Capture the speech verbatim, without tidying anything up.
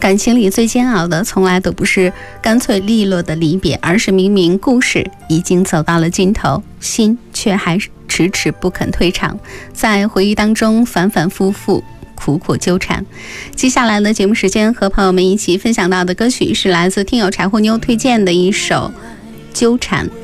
感情里最煎熬的从来都不是干脆利落的离别，而是明明故事已经走到了尽头，心却还迟迟不肯退场，在回忆当中反反复复苦苦纠缠。接下来的节目时间，和朋友们一起分享到的歌曲是来自听友柴火妞推荐的一首《纠缠》。